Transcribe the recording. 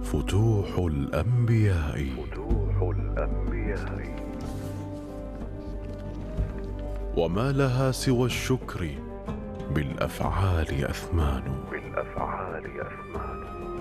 فتوح الأنبياء. وما لها سوى الشكر بالأفعال أثمان.